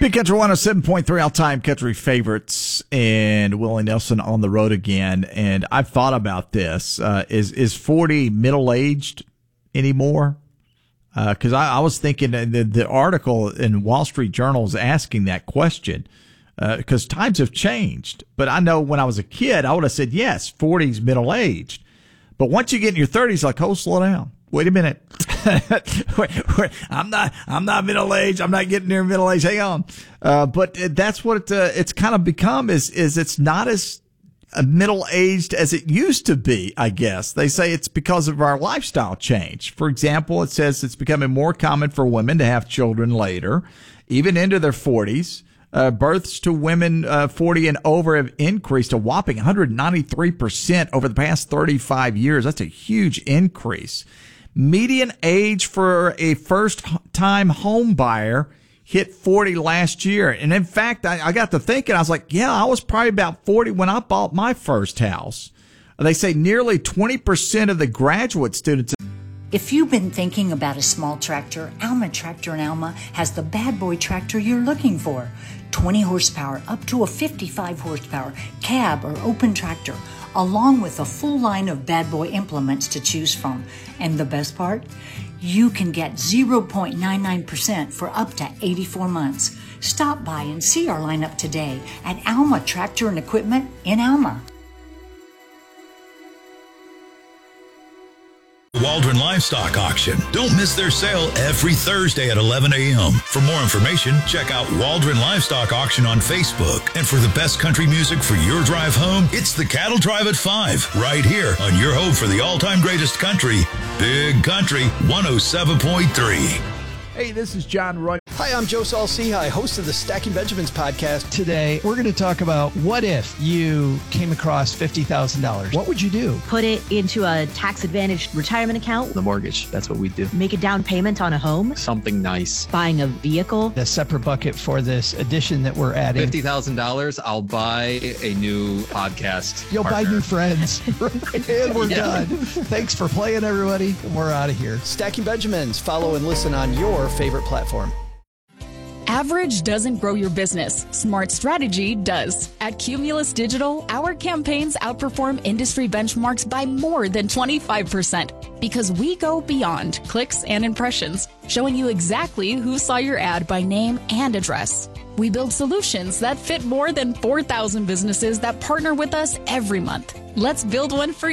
Big Country 107.3 all-time country favorites, and Willie Nelson on the road again. And I've thought about this. Is 40 middle-aged anymore? Because I was thinking the article in Wall Street Journal is asking that question because times have changed. But I know when I was a kid, I would have said, yes, 40's middle-aged. But once you get in your 30s, like, oh, slow down. Wait a minute. wait, I'm not middle-aged. I'm not getting near middle-aged. Hang on. But that's what it's kind of become is it's not as middle-aged as it used to be, I guess. They say it's because of our lifestyle change. For example, it says it's becoming more common for women to have children later, even into their 40s. Births to women 40 and over have increased a whopping 193% over the past 35 years. That's a huge increase. Median age for a first-time home buyer hit 40 last year. And in fact, I got to thinking, I was like, yeah, I was probably about 40 when I bought my first house. They say nearly 20% of the graduate students. If you've been thinking about a small tractor, Alma Tractor in Alma has the bad boy tractor you're looking for. 20 horsepower up to a 55 horsepower cab or open tractor, along with a full line of bad boy implements to choose from. And the best part? You can get 0.99% for up to 84 months. Stop by and see our lineup today at Alma Tractor and Equipment in Alma. Waldron Livestock Auction. Don't miss their sale every Thursday at 11 a.m. For more information, check out Waldron Livestock Auction on Facebook. And for the best country music for your drive home, it's the Cattle Drive at 5, right here on your home for the all-time greatest country, Big Country 107.3. Hey, this is John Roy. Hi, I'm Joe Saul-Sehy, host of the Stacking Benjamins podcast. Today, we're going to talk about what if you came across $50,000? What would you do? Put it into a tax-advantaged retirement account. The mortgage, that's what we do. Make a down payment on a home. Something nice. Buying a vehicle. A separate bucket for this addition that we're adding. $50,000, I'll buy a new podcast You'll partner. buy new friends. And we're done. Thanks for playing, everybody. We're out of here. Stacking Benjamins. Follow and listen on your favorite platform. Average doesn't grow your business. Smart strategy does. At Cumulus Digital, our campaigns outperform industry benchmarks by more than 25% because we go beyond clicks and impressions, showing you exactly who saw your ad by name and address. We build solutions that fit more than 4,000 businesses that partner with us every month. Let's build one for you.